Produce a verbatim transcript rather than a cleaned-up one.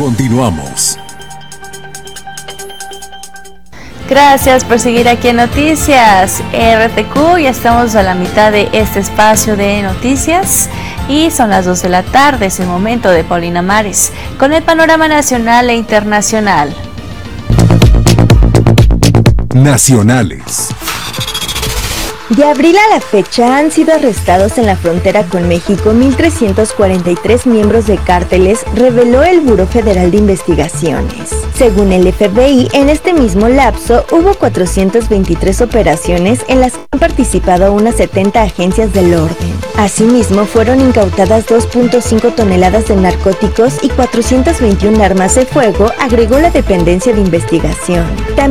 Continuamos. Gracias por seguir aquí en Noticias R T Q. Ya estamos a la mitad de este espacio de noticias y son las dos de la tarde. Es el momento de Paulina Mares con el panorama nacional e internacional. Nacionales. De abril a la fecha han sido arrestados en la frontera con México mil trescientos cuarenta y tres miembros de cárteles, reveló el Buró Federal de Investigaciones. Según el F B I, en este mismo lapso hubo cuatrocientas veintitrés operaciones en las que han participado unas setenta agencias del orden. Asimismo, fueron incautadas dos punto cinco toneladas de narcóticos y cuatrocientas veintiuna armas de fuego, agregó la dependencia de investigación. También